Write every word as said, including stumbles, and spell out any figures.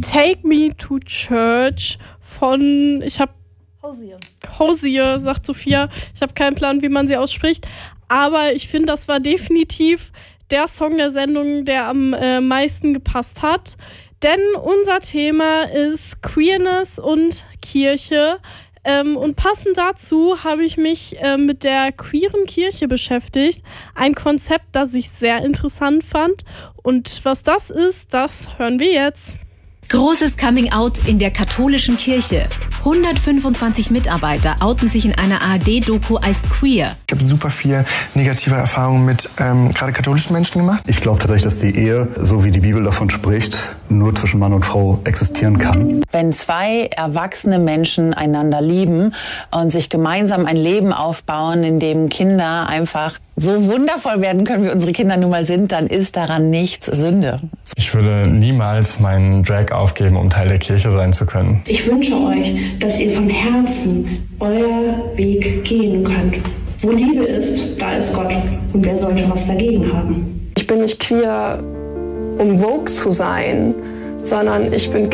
Take Me to Church von, ich habe Hozier. Hozier, sagt Sophia. Ich habe keinen Plan, wie man sie ausspricht. Aber ich finde, das war definitiv der Song der Sendung, der am äh, meisten gepasst hat. Denn unser Thema ist Queerness und Kirche. Ähm, und passend dazu habe ich mich äh, mit der queeren Kirche beschäftigt. Ein Konzept, das ich sehr interessant fand. Und was das ist, das hören wir jetzt. Großes Coming-out in der katholischen Kirche. hundertfünfundzwanzig Mitarbeiter outen sich in einer A R D-Doku als queer. Ich habe super viel negative Erfahrungen mit ähm, gerade katholischen Menschen gemacht. Ich glaube tatsächlich, dass die Ehe, so wie die Bibel davon spricht, nur zwischen Mann und Frau existieren kann. Wenn zwei erwachsene Menschen einander lieben und sich gemeinsam ein Leben aufbauen, in dem Kinder einfach so wundervoll werden können, wie unsere Kinder nun mal sind, dann ist daran nichts Sünde. Ich würde niemals meinen Drag aufgeben, um Teil der Kirche sein zu können. Ich wünsche euch, dass ihr von Herzen euer Weg gehen könnt. Wo Liebe ist, da ist Gott. Und wer sollte was dagegen haben? Ich bin nicht queer, um woke zu sein, sondern ich bin